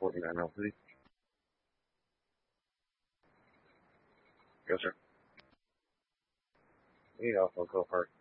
49 LC. Yes, sir. We also go first.